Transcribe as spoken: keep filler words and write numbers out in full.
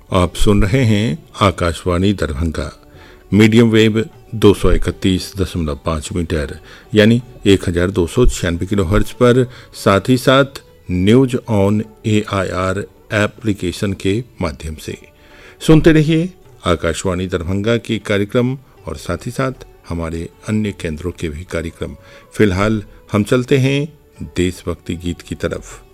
आप सुन रहे हैं आकाशवाणी दरभंगा, मीडियम वेव दो सौ इकतीस दशमलव पाँच मीटर यानी एक हजार दो सौ छियानवे किलो हर्ट्ज पर, साथ ही साथ news on A I R application के माध्यम से सुनते रहिए आकाशवाणी दरभंगा के कार्यक्रम और साथ ही साथ हमारे अन्य केंद्रों के भी कार्यक्रम। फिलहाल हम चलते हैं देशभक्ति गीत की तरफ।